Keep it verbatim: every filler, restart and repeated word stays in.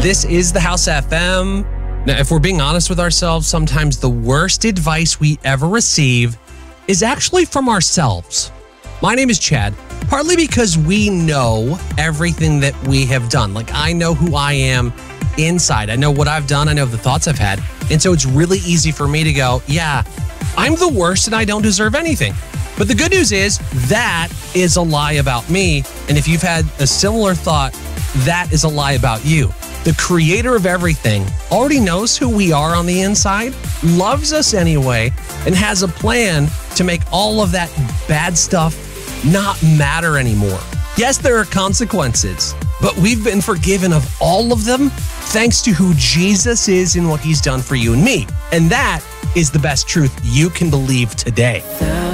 This is the House F M. Now, if we're being honest with ourselves, sometimes the worst advice we ever receive is actually from ourselves. My name is Chad, partly because we know everything that we have done. Like, I know who I am inside. I know what I've done. I know the thoughts I've had. And so it's really easy for me to go, yeah, I'm the worst and I don't deserve anything. But the good news is that is a lie about me. And if you've had a similar thought, that is a lie about you. The creator of everything already knows who we are on the inside, loves us anyway, and has a plan to make all of that bad stuff not matter anymore. Yes, there are consequences, but we've been forgiven of all of them thanks to who Jesus is and what he's done for you and me. And that is the best truth you can believe today.